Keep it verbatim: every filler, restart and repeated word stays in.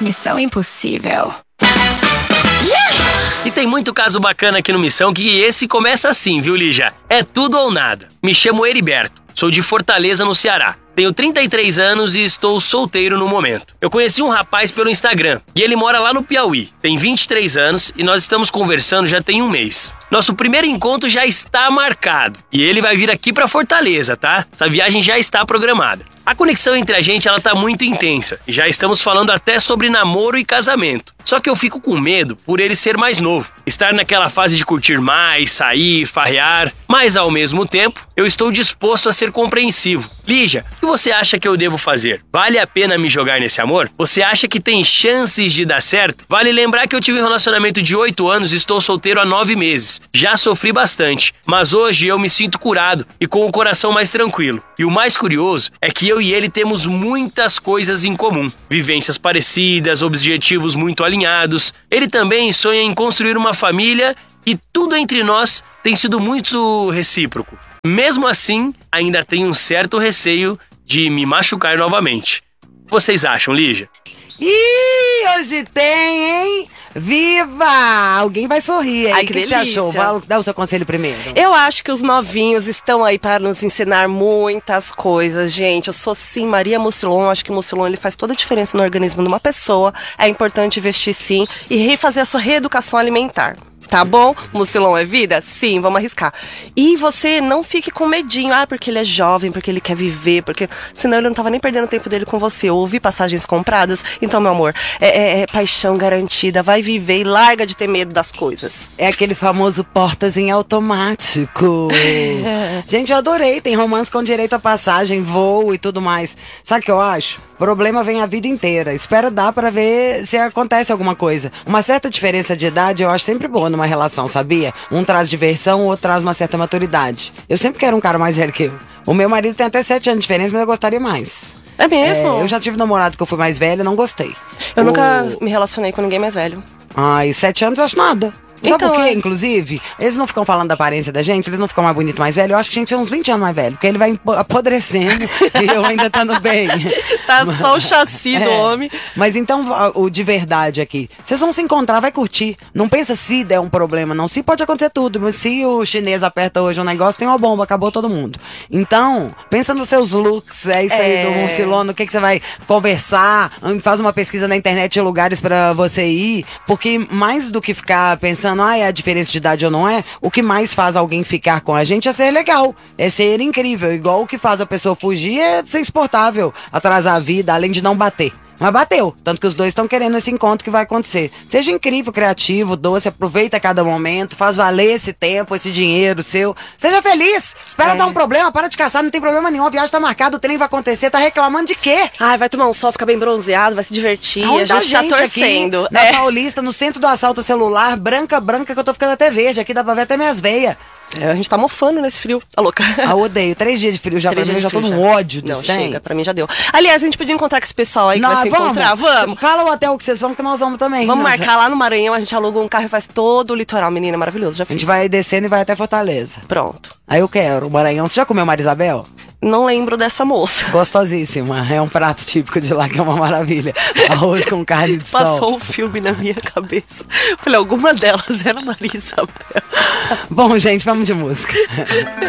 Missão Impossível. E tem muito caso bacana aqui no Missão que esse começa assim, viu, Lígia? É tudo ou nada. Me chamo Heriberto, sou de Fortaleza, no Ceará. Tenho trinta e três anos e estou solteiro no momento. Eu conheci um rapaz pelo Instagram e ele mora lá no Piauí. Tem vinte e três anos e nós estamos conversando já tem um mês. Nosso primeiro encontro já está marcado e ele vai vir aqui pra Fortaleza, tá? Essa viagem já está programada. A conexão entre a gente, ela tá muito intensa. Já estamos falando até sobre namoro e casamento. Só que eu fico com medo por ele ser mais novo. Estar naquela fase de curtir mais, sair, farrear. Mas ao mesmo tempo, eu estou disposto a ser compreensivo. Lígia, o que você acha que eu devo fazer? Vale a pena me jogar nesse amor? Você acha que tem chances de dar certo? Vale lembrar que eu tive um relacionamento de oito anos e estou solteiro há nove meses. Já sofri bastante, mas hoje eu me sinto curado e com o coração mais tranquilo. E o mais curioso é que eu e ele temos muitas coisas em comum. Vivências parecidas, objetivos muito alinhados. Ele também sonha em construir uma família e tudo entre nós tem sido muito recíproco. Mesmo assim, ainda tenho um certo receio de me machucar novamente. O que vocês acham, Lígia? Ih, hoje tem, hein? Viva! Alguém vai sorrir, hein? Ai, que que, que você delícia. achou? Vai, dá o seu conselho primeiro. Eu acho que os novinhos estão aí para nos ensinar muitas coisas, gente. Eu sou sim Maria Mucilon, acho que o Mucilon ele faz toda a diferença no organismo de uma pessoa. É importante investir sim e refazer a sua reeducação alimentar. Tá bom? Mucilon é vida? Sim, vamos arriscar. E você não fique com medinho. Ah, porque ele é jovem, porque ele quer viver, porque senão ele não tava nem perdendo tempo dele com você. Eu ouvi passagens compradas. Então, meu amor, é, é, é paixão garantida. Vai viver e larga de ter medo das coisas. É aquele famoso portas em automático. Gente, eu adorei. Tem romance com direito a passagem, voo e tudo mais. Sabe o que eu acho? Problema vem a vida inteira. Espera dar pra ver se acontece alguma coisa. Uma certa diferença de idade eu acho sempre boa numa relação, sabia? Um traz diversão, o outro traz uma certa maturidade. Eu sempre quero um cara mais velho que eu. O meu marido tem até sete anos de diferença, mas eu gostaria mais. É mesmo? É, eu já tive namorado que eu fui mais velha, não gostei. Eu o... nunca me relacionei com ninguém mais velho. Ai, sete anos eu acho nada. Sabe Então, por quê? é. Inclusive, eles não ficam falando da aparência da gente, eles não ficam mais bonitos, mais velho. Eu acho que tinha que ser uns vinte anos mais velho, porque ele vai empo- apodrecendo e eu ainda estando bem. Tá só o chassi do É. homem. Mas então, o de verdade aqui, vocês vão se encontrar, vai curtir. Não pensa se der um problema, não. Se pode acontecer tudo, mas se o chinês aperta hoje um negócio, tem uma bomba, acabou todo mundo. Então, pensa nos seus looks, é isso aí É. do Mucilon, no que, que você vai conversar, faz uma pesquisa na internet de lugares pra você ir, porque mais do que ficar pensando, ah, é a diferença de idade ou não é, o que mais faz alguém ficar com a gente é ser legal, é ser incrível. Igual o que faz a pessoa fugir é ser insuportável, atrasar a vida, além de não bater. Mas bateu, tanto que os dois estão querendo esse encontro que vai acontecer. Seja incrível, criativo, doce, aproveita cada momento, faz valer esse tempo, esse dinheiro seu. Seja feliz, espera É. dar um problema, para de caçar, não tem problema nenhum, a viagem tá marcada, o trem vai acontecer, tá reclamando de quê? Ai, vai tomar um sol, ficar bem bronzeado, vai se divertir. Aonde a gente tá torcendo. Aqui, na É. Paulista, no centro do assalto celular, branca, branca, que eu tô ficando até verde. Aqui dá pra ver até minhas veias. É, a gente tá mofando nesse frio. Tá louca? Ah, eu odeio. Três dias de frio já Três pra mim, eu já dias tô de num frio já. ódio Não, desse trem. chega, pra mim já deu. Aliás, a gente podia encontrar com esse pessoal aí que vai se encontrar. Vamos! Fala o hotel que vocês vão, que nós vamos também. Vamos Nós- marcar lá no Maranhão, a gente aluga um carro e faz todo o litoral. Menina, maravilhoso, já A fiz. gente vai descendo e vai até Fortaleza. Pronto. Aí eu quero, o Maranhão. Você já comeu Marisabel? Não lembro dessa moça. Gostosíssima. É um prato típico de lá que é uma maravilha. Arroz com carne de sol. Passou um filme na minha cabeça. Falei, alguma delas era Maria Isabel. Bom, gente, vamos de música.